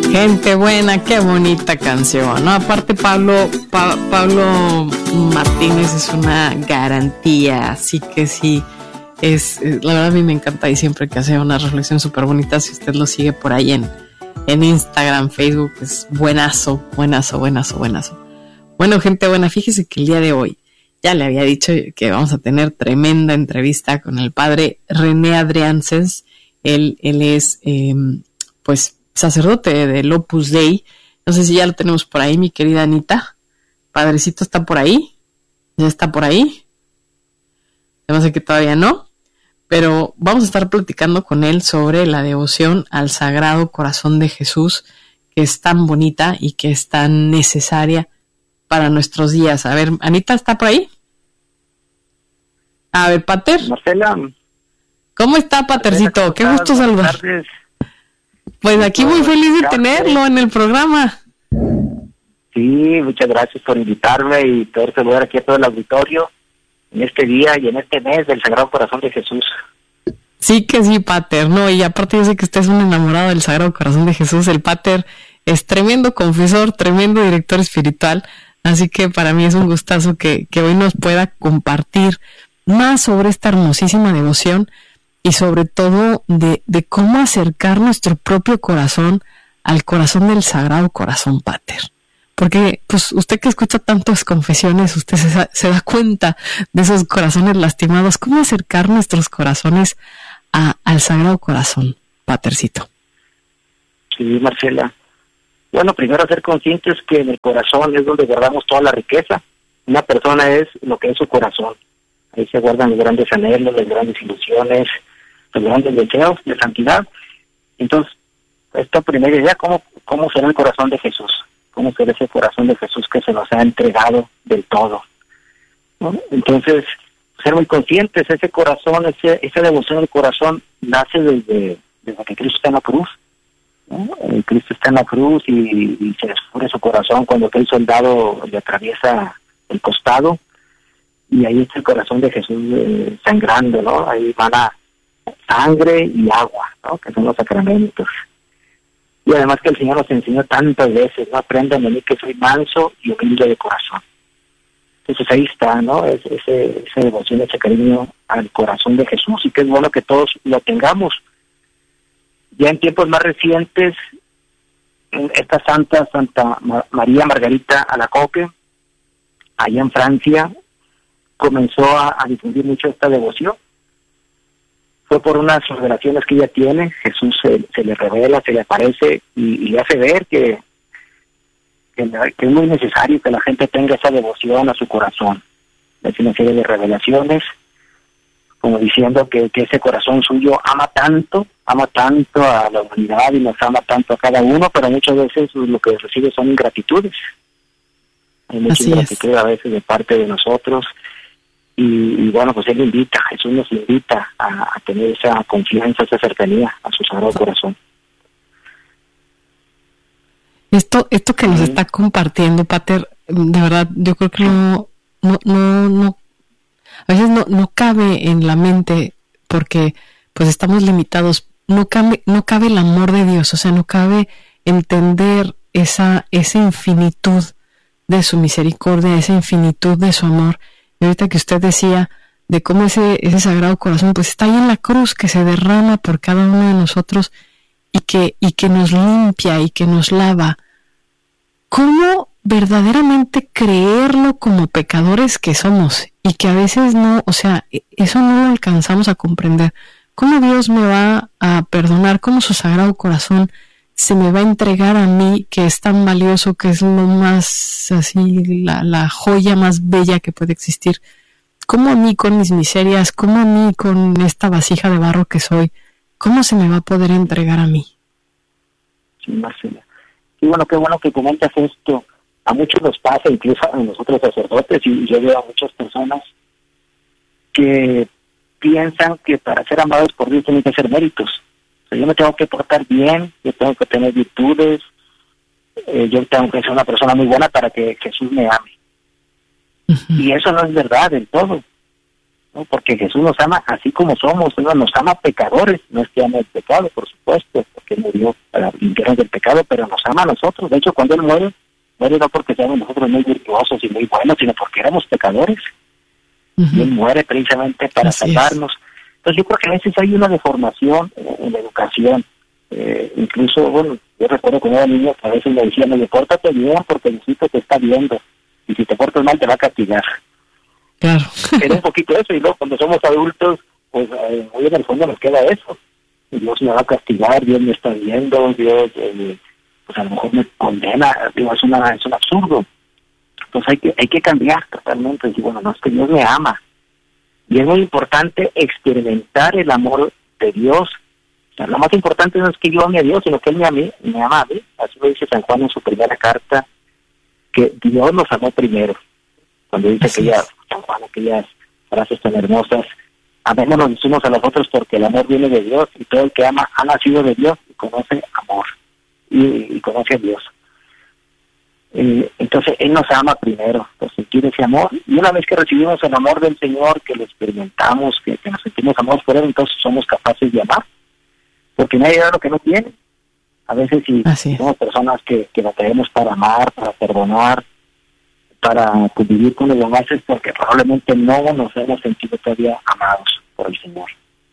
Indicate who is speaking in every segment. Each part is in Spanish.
Speaker 1: Gente buena, qué bonita canción, ¿no? Aparte Pablo Martínez es una garantía, así que sí, la verdad a mí me encanta y siempre que hace una reflexión súper bonita, si usted lo sigue por ahí en Instagram, Facebook, es buenazo. Bueno, gente buena, fíjese que el día de hoy ya le había dicho que vamos a tener tremenda entrevista con el padre René Adriances. Él es, pues, sacerdote del Opus Dei. No sé si ya lo tenemos por ahí, mi querida Anita. Padrecito está por ahí. ¿Ya está por ahí? No sé que todavía no. Pero vamos a estar platicando con él sobre la devoción al Sagrado Corazón de Jesús, que es tan bonita y que es tan necesaria para nuestros días. A ver, Anita, ¿está por ahí? A ver, Pater.
Speaker 2: Marcela.
Speaker 1: ¿Cómo está, Patercito? Qué gusto saludar. Pues aquí muy feliz de tenerlo en el programa.
Speaker 2: Sí, muchas gracias por invitarme y poder saludar aquí a todo el auditorio en este día y en este mes del Sagrado Corazón de Jesús.
Speaker 1: Sí que sí, Pater, ¿no? Y aparte yo sé que usted es un enamorado del Sagrado Corazón de Jesús. El Pater es tremendo confesor, tremendo director espiritual, así que para mí es un gustazo que hoy nos pueda compartir más sobre esta hermosísima devoción y sobre todo de cómo acercar nuestro propio corazón al corazón del Sagrado Corazón, Pater. Porque pues usted que escucha tantas confesiones, usted se da cuenta de esos corazones lastimados. ¿Cómo acercar nuestros corazones al Sagrado Corazón, Patercito?
Speaker 2: Sí, Marcela. Bueno, primero ser conscientes que en el corazón es donde guardamos toda la riqueza. Una persona es lo que es su corazón. Ahí se guardan los grandes anhelos, las grandes ilusiones, los grandes deseos de santidad. Entonces, esta primera idea, ¿cómo será el corazón de Jesús? ¿Cómo será ese corazón de Jesús que se nos ha entregado del todo? ¿No? Entonces, ser muy conscientes, ese corazón, esa devoción del corazón nace desde que Cristo está en la cruz. ¿No? Cristo está en la cruz y se descubre su corazón cuando aquel soldado le atraviesa el costado. Y ahí está el corazón de Jesús sangrando, ¿no? Ahí van a sangre y agua, ¿no? Que son los sacramentos. Y además que el Señor nos enseñó tantas veces, ¿no? Aprendan de mí que soy manso y humilde de corazón. Entonces ahí está, ¿no? Esa devoción, ese cariño al corazón de Jesús, y que es bueno que todos lo tengamos. Ya en tiempos más recientes, esta Santa María Margarita Alacoque, allá en Francia, comenzó a difundir mucho esta devoción. Fue por unas revelaciones que ella tiene. Jesús se le revela, se le aparece y le hace ver que es muy necesario que la gente tenga esa devoción a su corazón. Es una serie de revelaciones, como diciendo que ese corazón suyo ama tanto a la humanidad y nos ama tanto a cada uno, pero muchas veces lo que recibe son ingratitudes. Hay mucha ingratitud a veces de parte de nosotros. Y bueno, pues Jesús nos invita a tener esa confianza, esa cercanía a su Sagrado Corazón.
Speaker 1: Esto que nos está compartiendo, Pater, de verdad, yo creo que no, a veces no cabe en la mente, porque pues estamos limitados, no cabe el amor de Dios, o sea, no cabe entender esa infinitud de su misericordia, esa infinitud de su amor. Y ahorita que usted decía de cómo ese Sagrado Corazón pues está ahí en la cruz, que se derrama por cada uno de nosotros y que nos limpia y que nos lava. ¿Cómo verdaderamente creerlo como pecadores que somos? Y que a veces no, o sea, eso no lo alcanzamos a comprender. ¿Cómo Dios me va a perdonar? ¿Cómo su Sagrado Corazón se me va a entregar a mí, que es tan valioso, que es lo más así, la joya más bella que puede existir? ¿Cómo a mí con mis miserias, cómo a mí con esta vasija de barro que soy, cómo se me va a poder entregar a mí?
Speaker 2: Sí, Marcela. Y bueno, qué bueno que comentas esto. A muchos nos pasa, incluso a nosotros sacerdotes, y yo veo a muchas personas que piensan que para ser amados por Dios tienen que hacer méritos. Yo me tengo que portar bien, yo tengo que tener virtudes, yo tengo que ser una persona muy buena para que Jesús me ame. Uh-huh. Y eso no es verdad del todo. ¿no? Porque Jesús nos ama así como somos, ¿no? Nos ama pecadores, no es que ama el pecado, por supuesto, porque Él murió para limpiarnos del pecado, pero nos ama a nosotros. De hecho, cuando Él muere no porque seamos nosotros muy virtuosos y muy buenos, sino porque éramos pecadores. Y Él muere precisamente para salvarnos. Entonces yo creo que a veces hay una deformación en la educación. Incluso, bueno, yo recuerdo cuando era niño que a veces me decían, oye, pórtate bien porque Diosito te está viendo, y si te portas mal te va a castigar.
Speaker 1: Claro.
Speaker 2: Era un poquito eso, y luego cuando somos adultos, pues muy en el fondo nos queda eso. Dios me va a castigar, Dios me está viendo, Dios pues a lo mejor me condena. Digo, es un absurdo. Entonces hay que cambiar totalmente, decir, bueno, no, es que Dios me ama. Y es muy importante experimentar el amor de Dios. O sea, lo más importante no es que yo ame a Dios, sino que Él me ama a mí. Así lo dice San Juan en su primera carta, que Dios nos amó primero. Cuando dice San Juan, aquellas frases tan hermosas, amémonos los unos a los otros porque el amor viene de Dios, y todo el que ama ha nacido de Dios y conoce amor, y conoce a Dios. Entonces Él nos ama primero, por sentir ese amor, y una vez que recibimos el amor del Señor, que lo experimentamos, que nos sentimos amados por Él, entonces somos capaces de amar, porque nadie da lo que no tiene. A veces si somos personas que batallamos para amar, para perdonar, para convivir con los demás, es porque probablemente no nos hemos sentido todavía amados por el Señor.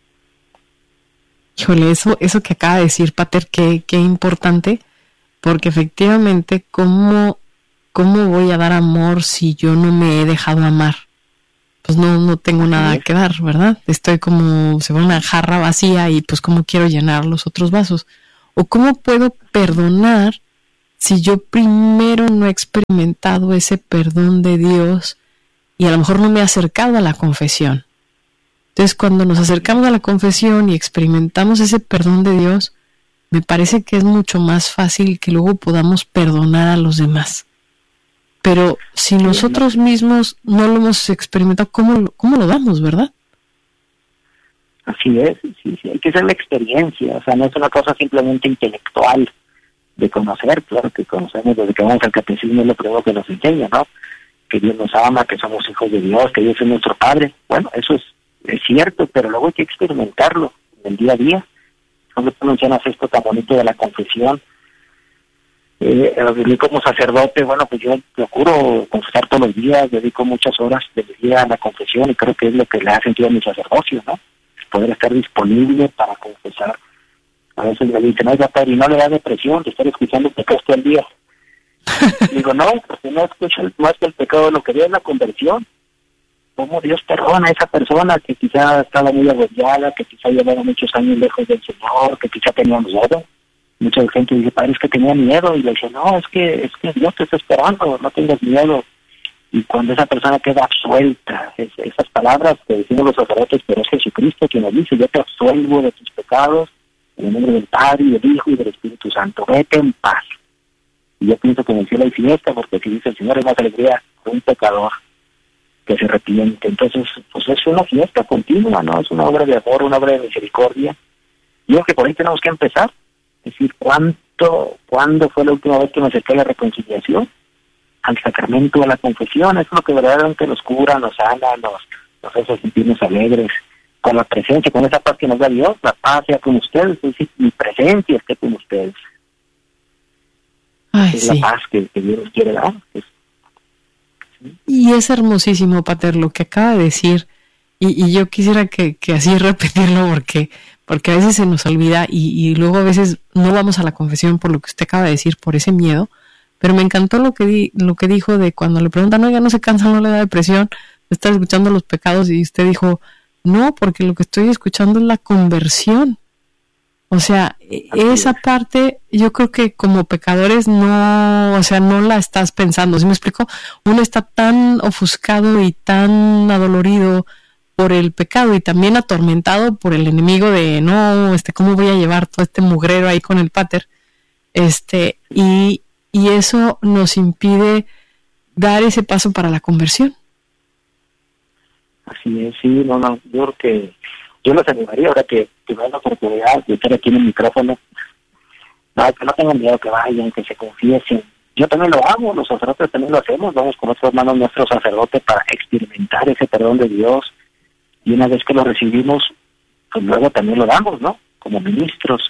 Speaker 1: Híjole, eso que acaba de decir, Pater, qué importante, porque efectivamente, ¿cómo voy a dar amor si yo no me he dejado amar? Pues no tengo nada que dar, ¿verdad? Estoy como si fuera una jarra vacía y pues ¿cómo quiero llenar los otros vasos? ¿O cómo puedo perdonar si yo primero no he experimentado ese perdón de Dios y a lo mejor no me he acercado a la confesión? Entonces, cuando nos acercamos a la confesión y experimentamos ese perdón de Dios, me parece que es mucho más fácil que luego podamos perdonar a los demás. Pero si nosotros mismos no lo hemos experimentado, ¿cómo lo damos, verdad?
Speaker 2: Así es, sí, hay que hacer la experiencia, o sea, no es una cosa simplemente intelectual de conocer. Claro que conocemos desde que vamos al catecismo, es lo primero que nos enseña, ¿no? Que Dios nos ama, que somos hijos de Dios, que Dios es nuestro Padre. Bueno, eso es cierto, pero luego hay que experimentarlo en el día a día. Cuando tú mencionas esto tan bonito de la confesión, como sacerdote, bueno, pues yo procuro confesar todos los días, dedico muchas horas del día a la confesión, y creo que es lo que le ha sentido a mi sacerdocio, ¿no? Poder estar disponible para confesar. A veces me dicen, oiga, padre, ¿y no le da depresión de estar escuchando pecados todo el día? Digo, no, porque no es que el pecado, lo que veo es la conversión. Cómo Dios perdona a esa persona que quizá estaba muy agobiada, que quizá llevaba muchos años lejos del Señor, que quizá tenía miedo. Mucha gente dice, padre, es que tenía miedo, y le dice, no, es que Dios te está esperando, no tengas miedo. Y cuando esa persona queda absuelta, esas palabras que decimos los sacerdotes, pero es Jesucristo quien nos dice, yo te absuelvo de tus pecados, en el nombre del Padre, y del Hijo, y del Espíritu Santo, vete en paz. Y yo pienso que en el cielo hay fiesta, porque si dice el Señor, es más alegría de un pecador que se arrepiente. Entonces, pues es una fiesta continua, ¿no? Es una obra de amor, una obra de misericordia. Yo creo que por ahí tenemos que empezar. Es decir, ¿cuándo fue la última vez que me acerqué a la reconciliación? Al sacramento de la confesión. Es lo que verdaderamente nos cura, nos sana, nos hace sentirnos alegres. Con la presencia, con esa paz que nos da Dios, la paz sea con ustedes, es decir, mi presencia esté con ustedes.
Speaker 1: Ay,
Speaker 2: es
Speaker 1: sí.
Speaker 2: La paz que Dios nos quiere dar.
Speaker 1: Y es hermosísimo, Pater, lo que acaba de decir, y yo quisiera que así repetirlo porque a veces se nos olvida y luego a veces no vamos a la confesión por lo que usted acaba de decir, por ese miedo. Pero me encantó lo que dijo de cuando le preguntan, oiga, ¿no se cansa, no le da depresión de estar escuchando los pecados? Y usted dijo, no, porque lo que estoy escuchando es la conversión. O sea, esa parte yo creo que como pecadores no la estás pensando, ¿sí me explico? Uno está tan ofuscado y tan adolorido por el pecado y también atormentado por el enemigo de no, ¿cómo voy a llevar todo este mugrero ahí con el Pater? Y eso nos impide dar ese paso para la conversión.
Speaker 2: Así es, sí, no, yo creo que yo los animaría ahora que me dan la oportunidad de estar aquí en el micrófono. No, que no tengan miedo, que vayan, que se confiesen. Yo también lo hago, los sacerdotes también lo hacemos, vamos con otros hermanos nuestros sacerdotes para experimentar ese perdón de Dios. y una vez que lo recibimos, pues luego también lo damos, ¿no? Como ministros.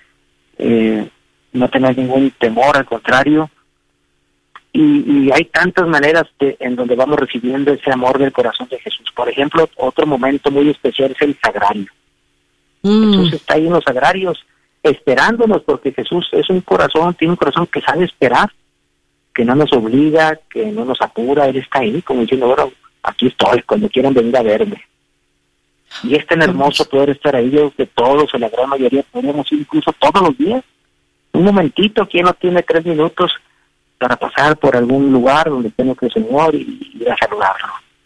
Speaker 2: No tener ningún temor, al contrario. Y hay tantas maneras en donde vamos recibiendo ese amor del corazón de Jesús. Por ejemplo, otro momento muy especial es el sagrario. Jesús está ahí en los sagrarios esperándonos, porque Jesús es un corazón, tiene un corazón que sabe esperar, que no nos obliga, que no nos apura. Él está ahí como diciendo, bueno, aquí estoy, cuando quieran venir a verme. Y es tan hermoso poder estar ahí. Yo que todos, en la gran mayoría, podemos ir incluso todos los días. Un momentito, ¿quién no tiene 3 minutos para pasar por algún lugar donde tengo que el Señor y ir a saludarlo?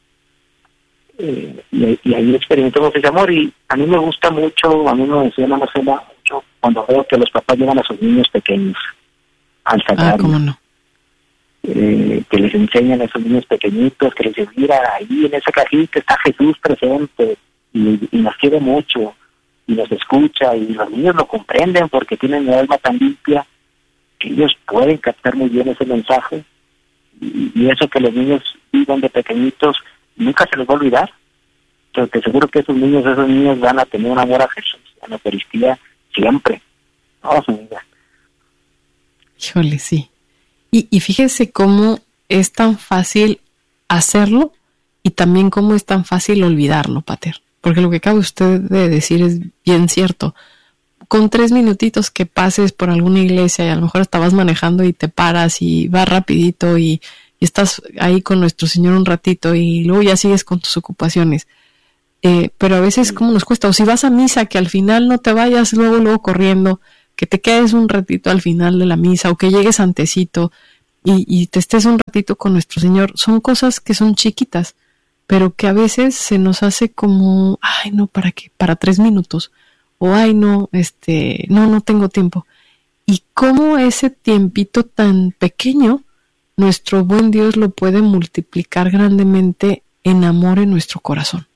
Speaker 2: Y ahí experimentamos ese amor. Y a mí me gusta mucho, a mí me emociona mucho cuando veo que los papás llevan a sus niños pequeños al sagrario.
Speaker 1: ¿Cómo no?
Speaker 2: Que les enseñan a esos niños pequeñitos, que les dicen, mira, ahí en esa cajita está Jesús presente, y nos quiere mucho, y nos escucha, y los niños lo comprenden porque tienen el alma tan limpia que ellos pueden captar muy bien ese mensaje, y eso que los niños vivan de pequeñitos nunca se les va a olvidar, porque seguro que esos niños van a tener un amor a Jesús, a la Eucaristía, siempre, toda su vida.
Speaker 1: Híjole, sí. Y fíjese cómo es tan fácil hacerlo y también cómo es tan fácil olvidarlo, Pater. Porque lo que acaba usted de decir es bien cierto. Con 3 minutitos que pases por alguna iglesia y a lo mejor hasta vas manejando y te paras y vas rapidito y estás ahí con nuestro Señor un ratito y luego ya sigues con tus ocupaciones. Pero a veces cómo nos cuesta. O si vas a misa, que al final no te vayas luego corriendo, que te quedes un ratito al final de la misa o que llegues antecito y te estés un ratito con nuestro Señor. Son cosas que son chiquitas, pero que a veces se nos hace como, ay, no, ¿para qué? Para 3 minutos. O, ay, no, no tengo tiempo. Y cómo ese tiempito tan pequeño, nuestro buen Dios lo puede multiplicar grandemente en amor en nuestro corazón.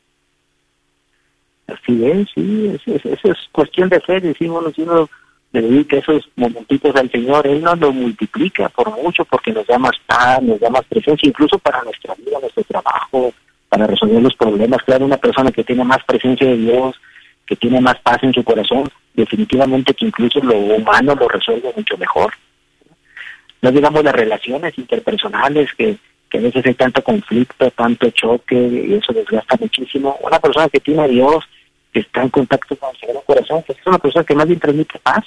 Speaker 2: Así es, sí, eso es cuestión de fe, decimos, si uno le dedica esos momentitos al Señor, Él nos lo multiplica por mucho, porque nos da más paz, nos da más presencia, incluso para nuestra vida, nuestro trabajo, para resolver los problemas. Claro, una persona que tiene más presencia de Dios, que tiene más paz en su corazón, definitivamente que incluso lo humano lo resuelve mucho mejor. No digamos las relaciones interpersonales, que a veces hay tanto conflicto, tanto choque, y eso desgasta muchísimo. Una persona que tiene a Dios, que está en contacto con el Sagrado Corazón, pues es una persona que más bien transmite paz,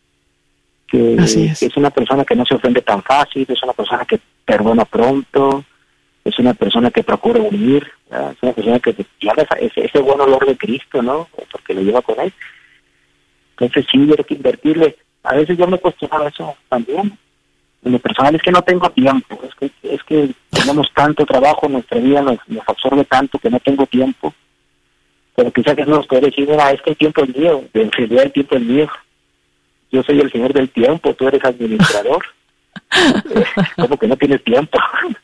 Speaker 2: que es una persona que no se ofende tan fácil, es una persona que perdona pronto, es una persona que procura unir, ¿verdad? Es una persona que lleva ese buen olor de Cristo, ¿no? Porque lo lleva con él. Entonces sí, hay que invertirle. A veces yo me cuestionaba eso también. En lo personal es que no tengo tiempo, es que tenemos tanto trabajo, nuestra vida nos absorbe tanto que no tengo tiempo. Pero quizás que nos puede decir, mira, es que el tiempo es mío, en realidad el tiempo es mío. Yo soy el señor del tiempo, tú eres administrador. ¿Cómo que no tienes tiempo?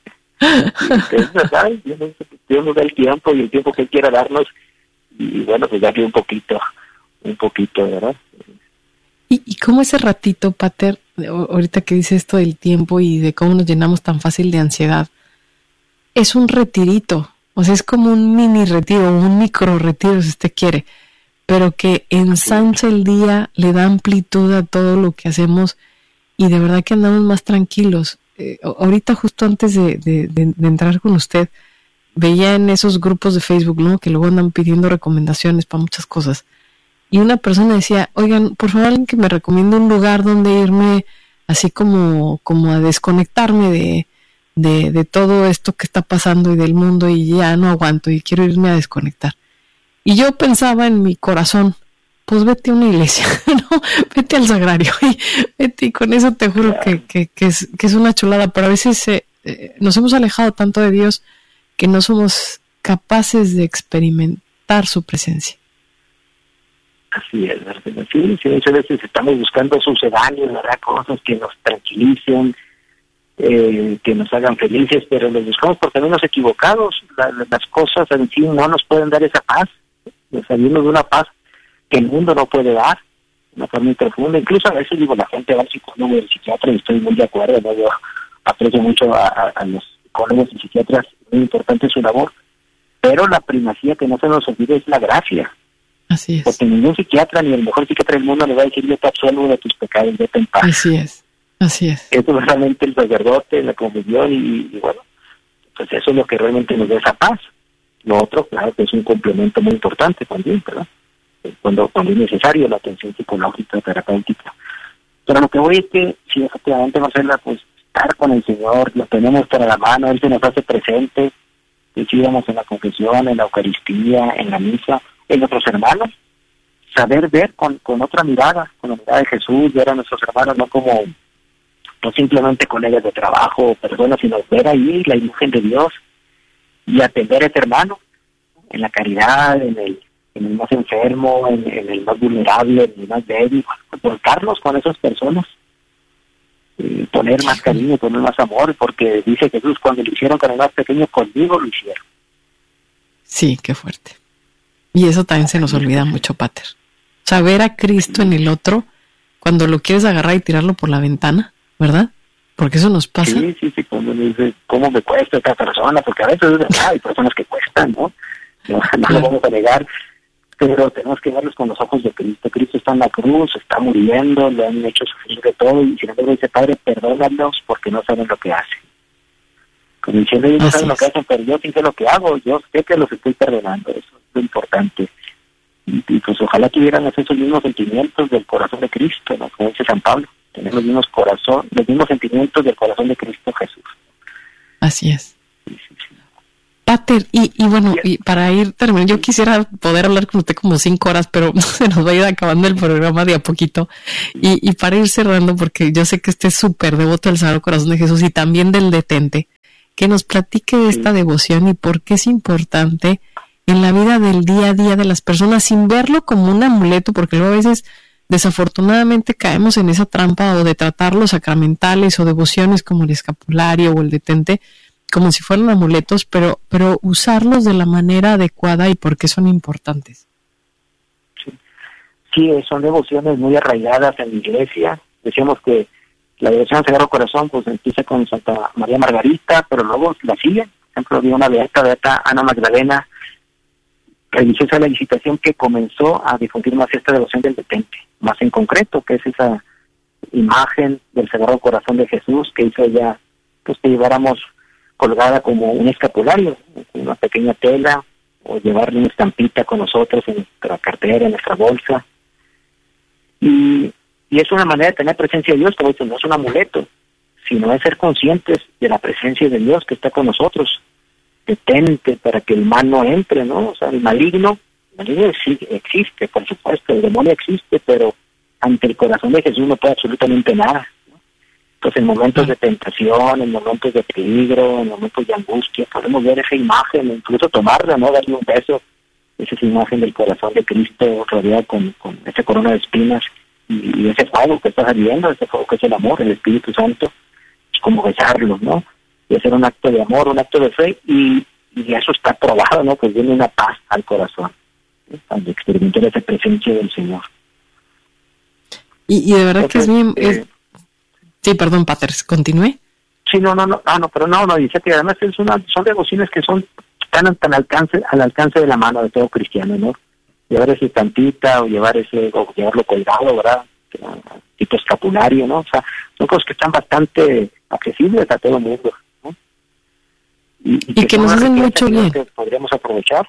Speaker 2: Es verdad, Dios nos da el tiempo y el tiempo que Él quiera darnos, y bueno, pues ya que un poquito, ¿verdad?
Speaker 1: ¿Y cómo ese ratito, Pater, ahorita que dice esto del tiempo y de cómo nos llenamos tan fácil de ansiedad, es un retirito? O sea, es como un mini retiro, un micro retiro si usted quiere, pero que ensancha el día, le da amplitud a todo lo que hacemos y de verdad que andamos más tranquilos. Ahorita justo antes de entrar con usted, veía en esos grupos de Facebook, ¿no?, que luego andan pidiendo recomendaciones para muchas cosas. Y una persona decía, oigan, por favor, alguien que me recomiende un lugar donde irme así como a desconectarme de todo esto que está pasando y del mundo y ya no aguanto y quiero irme a desconectar. Y yo pensaba en mi corazón, pues vete a una iglesia, ¿no? Vete al sagrario y vete, y con eso te juro que es una chulada, pero a veces nos hemos alejado tanto de Dios que no somos capaces de experimentar su presencia.
Speaker 2: Así es, ¿verdad? Sí, muchas veces estamos buscando sucedáneos, ¿verdad? Cosas que nos tranquilicen, que nos hagan felices, pero los buscamos por caminos equivocados. Las cosas en sí no nos pueden dar esa paz. Salimos de una paz que el mundo no puede dar, una paz muy profunda. Incluso a veces digo, la gente va al psicólogo y al psiquiatra, y estoy muy de acuerdo, ¿no? Yo aprecio mucho a los psicólogos y psiquiatras, muy importante su labor, Pero la primacía que no se nos olvide es la gracia.
Speaker 1: Así es.
Speaker 2: Porque ningún psiquiatra, ni el mejor psiquiatra del mundo le va a decir: yo te absuelvo de tus pecados, vete en paz.
Speaker 1: Así es. Así es.
Speaker 2: Eso es realmente el sacerdote, la comunión, y bueno, pues eso es lo que realmente nos da esa paz. Lo otro, claro, que es un complemento muy importante también, ¿verdad? Cuando es necesario la atención psicológica, terapéutica. Pero lo que voy es que, sí, efectivamente, Marcela, pues estar con el Señor, lo tenemos para la mano, Él se nos hace presente, decíamos en la confesión, en la Eucaristía, en la misa, en nuestros hermanos, saber ver con otra mirada, con la mirada de Jesús, ver a nuestros hermanos no simplemente colegas de trabajo o personas, sino ver ahí la imagen de Dios y atender a ese hermano en la caridad, en el más enfermo, en el más vulnerable, en el más débil, volcarnos con esas personas, poner más cariño, poner más amor, porque dice Jesús: cuando lo hicieron con el más pequeño, conmigo lo hicieron.
Speaker 1: Sí, qué fuerte. Y eso también se nos olvida mucho, Pater. Saber a Cristo en el otro, cuando lo quieres agarrar y tirarlo por la ventana, ¿verdad? Porque eso nos pasa.
Speaker 2: Sí, cuando me dice: ¿cómo me cuesta esta persona? Porque a veces es verdad, hay personas que cuestan, ¿no? No lo vamos a negar, pero tenemos que verlos con los ojos de Cristo. Cristo está en la cruz, está muriendo, le han hecho sufrir de todo, y sin embargo dice: Padre, perdónalos porque no saben lo que hacen. Como diciendo: ellos no saben lo que hacen, pero yo sí sé lo que hago, yo sé que los estoy perdonando. Eso es lo importante. Y pues ojalá tuvieran esos mismos sentimientos del corazón de Cristo, ¿no? Como dice San Pablo, tener los mismos sentimientos del corazón de Cristo Jesús.
Speaker 1: Así es. Sí. Pater, y bueno, y para ir terminando, yo quisiera poder hablar con usted como 5 horas, pero se nos va a ir acabando el programa de a poquito. Y para ir cerrando, porque yo sé que usted es súper devoto del Sagrado Corazón de Jesús y también del detente, que nos platique de esta devoción y por qué es importante en la vida del día a día de las personas, sin verlo como un amuleto, porque luego a veces desafortunadamente caemos en esa trampa o de tratar los sacramentales o devociones como el escapulario o el detente como si fueran amuletos, pero usarlos de la manera adecuada y por qué son importantes.
Speaker 2: Sí, son devociones muy arraigadas en la Iglesia. Decíamos que la devoción al Sagrado Corazón pues empieza con Santa María Margarita, pero luego la siguen. Por ejemplo, había una beata Ana Magdalena, religiosa de la Visitación, que comenzó a difundir más esta devoción del detente, más en concreto, que es esa imagen del Sagrado Corazón de Jesús que hizo ella, pues que lleváramos colgada como un escapulario, una pequeña tela, o llevarle una estampita con nosotros en nuestra cartera, en nuestra bolsa. Y es una manera de tener presencia de Dios, como dicen, no es un amuleto, sino es ser conscientes de la presencia de Dios que está con nosotros, detente para que el mal no entre, ¿no? O sea, el maligno sí existe, por supuesto, el demonio existe, pero ante el corazón de Jesús no puede absolutamente nada. Entonces, en momentos de tentación, en momentos de peligro, en momentos de angustia, podemos ver esa imagen, incluso tomarla, ¿no? Darle un beso, esa imagen del corazón de Cristo rodeada con esa corona de espinas y ese fuego que está saliendo, ese fuego que es el amor, el Espíritu Santo, es como besarlo, ¿no? Y hacer un acto de amor, un acto de fe, y eso está probado, ¿no? Pues viene una paz al corazón, ¿sí? Cuando experimentar esa presencia del Señor.
Speaker 1: Y de verdad entonces, que es bien... Sí, perdón, Pater, ¿continúe?
Speaker 2: Sí, no, dice que además son devociones que están tan al alcance de la mano de todo cristiano, ¿no? Llevar ese estampita o llevarlo colgado, ¿verdad? Tipo escapulario, ¿no? O sea, son cosas que están bastante accesibles a todo el mundo, ¿no? Y
Speaker 1: que nos hacen mucho bien.
Speaker 2: Que podríamos aprovechar.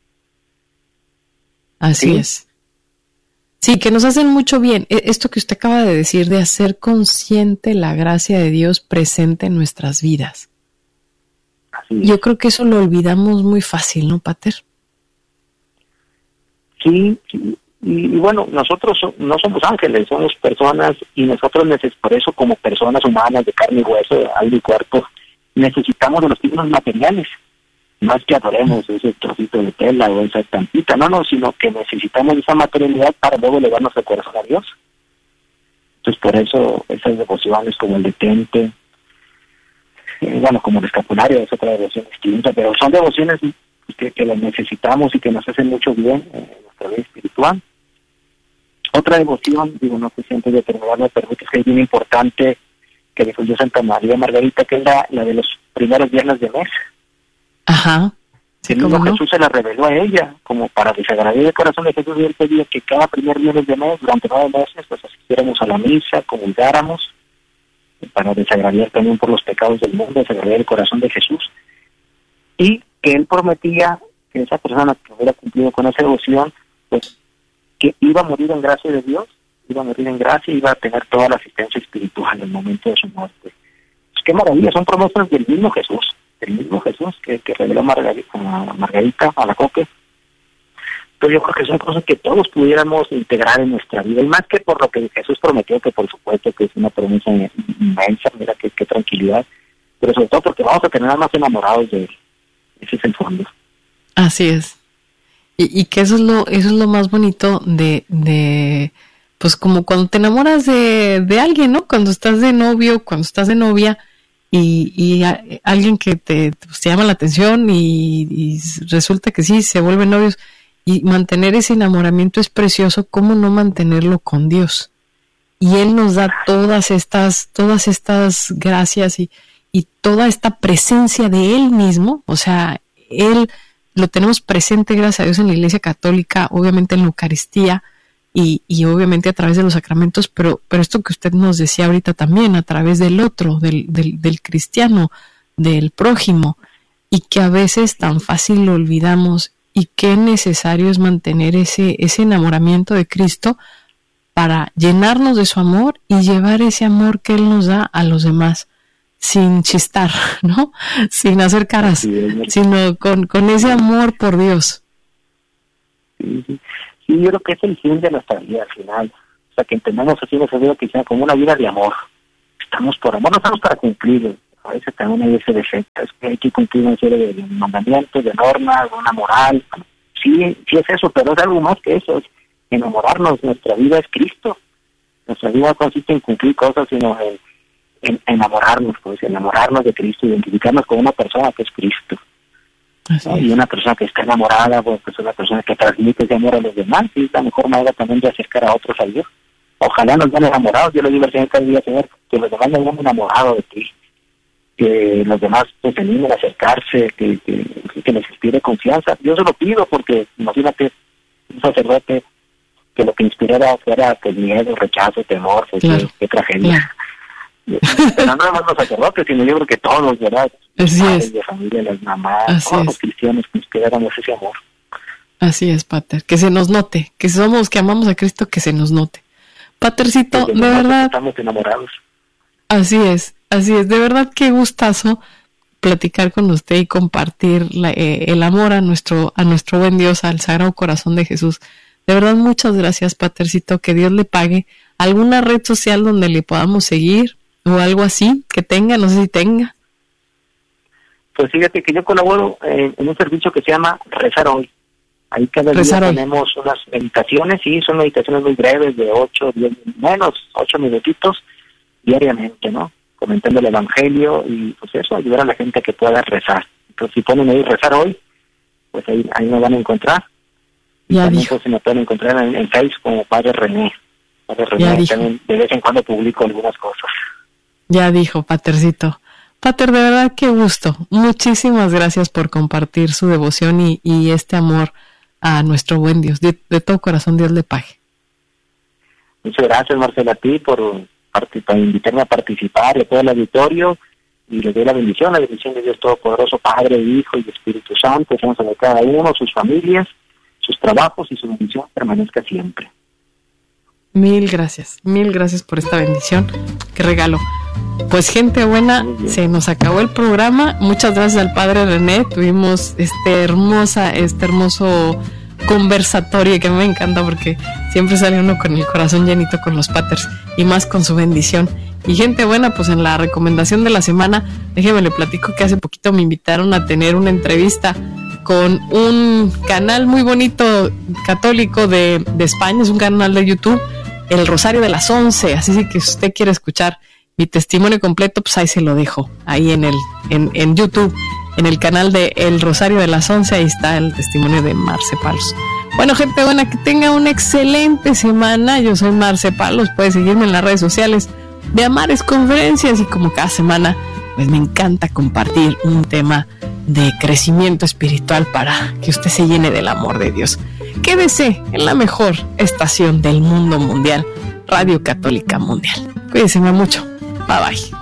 Speaker 1: Así es. Sí, que nos hacen mucho bien. Esto que usted acaba de decir, de hacer consciente la gracia de Dios presente en nuestras vidas. Yo creo que eso lo olvidamos muy fácil, ¿no, Pater?
Speaker 2: Sí. Y bueno, nosotros no somos ángeles, somos personas, y nosotros por eso, como personas humanas de carne y hueso, alma y cuerpo, necesitamos de los signos materiales. No es que adoremos ese trocito de tela o esa estampita, no, sino que necesitamos esa materialidad para luego elevar nuestro corazón a Dios. Entonces, por eso esas devociones como el detente, como el escapulario, es otra devoción distinta, pero son devociones que las necesitamos y que nos hacen mucho bien en nuestra vida espiritual. Otra devoción, no sé si antes de terminar me permites, que es bien importante, que difundió Santa María Margarita, que es la de los primeros viernes de mes.
Speaker 1: Ajá, Sí,
Speaker 2: el mismo Jesús se la reveló a ella, como para desagradar el corazón de Jesús, y él pedía que cada primer viernes de mes, durante 9 meses, pues asistiéramos a la misa, comulgáramos, para desagradar también por los pecados del mundo, desagradar el corazón de Jesús, y que él prometía que esa persona que hubiera cumplido con esa devoción, pues que iba a morir en gracia de Dios, iba a morir en gracia y iba a tener toda la asistencia espiritual en el momento de su muerte. Pues qué maravilla, son promesas del mismo Jesús que reveló Margarita Alacoque. Pero yo creo que son cosas que todos pudiéramos integrar en nuestra vida, y más que por lo que Jesús prometió, que por supuesto que es una promesa inmensa, mira qué tranquilidad, pero sobre todo porque vamos a tener más enamorados de él. Ese es el fondo.
Speaker 1: Así es. Y que eso es lo más bonito de pues como cuando te enamoras de alguien, ¿no? Cuando estás de novio, cuando estás de novia, y alguien que te llama la atención y resulta que sí, se vuelven novios, y mantener ese enamoramiento es precioso. ¿Cómo no mantenerlo con Dios? Y Él nos da todas estas gracias y toda esta presencia de Él mismo. O sea, Él lo tenemos presente, gracias a Dios, en la Iglesia Católica, obviamente en la Eucaristía y obviamente a través de los sacramentos, pero esto que usted nos decía ahorita también, a través del otro, del cristiano, del prójimo, y que a veces tan fácil lo olvidamos, y qué necesario es mantener ese enamoramiento de Cristo para llenarnos de su amor y llevar ese amor que Él nos da a los demás, sin chistar, ¿no? Sin hacer caras, sino con ese amor por Dios.
Speaker 2: Sí, yo creo que es el fin de nuestra vida al final. O sea, que entendamos así nuestra vida cristiana como una vida de amor. Estamos por amor, no estamos para cumplir. A veces también hay ese defecto, es que hay que cumplir una serie de mandamientos, de normas, una moral. Sí es eso, pero es algo más que eso, es enamorarnos. Nuestra vida es Cristo. Nuestra vida no consiste en cumplir cosas, sino en enamorarnos, pues enamorarnos de Cristo, identificarnos con una persona que es Cristo. ¿No? Y una persona que está enamorada, pues es una persona que transmite ese amor a los demás, y es la mejor manera también de acercar a otros a Dios. Ojalá nos vean enamorados. Yo le digo al Señor cada día, Señor, que los demás nos vean enamorados de ti, que los demás pues se animen a acercarse, que les inspire confianza. Yo se lo pido, porque imagínate un sacerdote que lo que inspirara fuera pues miedo, rechazo, temor, pues claro, qué tragedia. Claro. Pero no nada más los sacerdotes, sino yo creo que todos, ¿verdad?
Speaker 1: Así es.
Speaker 2: De familia, las mamás,
Speaker 1: así
Speaker 2: todos
Speaker 1: es.
Speaker 2: Los cristianos que inspiráramos ese amor.
Speaker 1: Así es, Pater, que se nos note, que amamos a Cristo, que se nos note. Patercito, de verdad.
Speaker 2: Estamos enamorados.
Speaker 1: Así es, de verdad qué gustazo platicar con usted y compartir el amor a nuestro buen Dios, al Sagrado Corazón de Jesús. De verdad, muchas gracias, Patercito, que Dios le pague. ¿Alguna red social donde le podamos seguir o algo así que tenga? No sé si tenga.
Speaker 2: Pues fíjate que yo colaboro en un servicio que se llama Rezar Hoy. Ahí cada día tenemos unas meditaciones, y son meditaciones muy breves, de 8 minutitos diariamente, ¿no? Comentando el Evangelio y pues eso, ayudar a la gente a que pueda rezar. Entonces si ponen ahí Rezar Hoy, pues ahí me van a encontrar. Y ya también pues, se me pueden encontrar en Facebook como Padre René. También de vez en cuando publico algunas cosas. Ya
Speaker 1: dijo, Patercito. Pater, de verdad qué gusto. Muchísimas gracias por compartir su devoción y este amor a nuestro buen Dios. De todo corazón, Dios le pague.
Speaker 2: Muchas gracias, Marcela, a ti por invitarme a participar, de todo el auditorio, y les doy la bendición de Dios Todopoderoso, Padre, Hijo y Espíritu Santo, sean sobre cada uno, sus familias, sus trabajos, y su bendición permanezca siempre.
Speaker 1: Mil gracias por esta bendición. Qué regalo. Pues gente buena, se nos acabó el programa. Muchas gracias al Padre René. Tuvimos este hermoso conversatorio que me encanta, porque siempre sale uno con el corazón llenito con los paters, y más con su bendición. Y gente buena, pues en la recomendación de la semana, déjeme le platico que hace poquito me invitaron a tener una entrevista con un canal muy bonito católico de España. Es un canal de YouTube, El Rosario de las 11. Así que si usted quiere escuchar mi testimonio completo, pues ahí se lo dejo, ahí en YouTube, en el canal de El Rosario de las 11, ahí está el testimonio de Marce Palos. Bueno, gente buena, que tenga una excelente semana. Yo soy Marce Palos, puede seguirme en las redes sociales de Amares Conferencias, y como cada semana pues me encanta compartir un tema de crecimiento espiritual para que usted se llene del amor de Dios. Quédese en la mejor estación del mundo mundial, Radio Católica Mundial. Cuídense mucho. Bye bye.